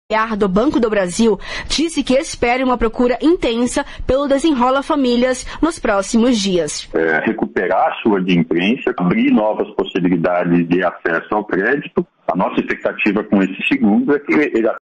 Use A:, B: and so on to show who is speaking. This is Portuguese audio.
A: do Banco do Brasil disse que espera uma procura intensa pelo Desenrola Famílias nos próximos dias.
B: Recuperar a sua adimplência, abrir novas possibilidades de acesso ao crédito. A nossa expectativa com esse segundo é que ele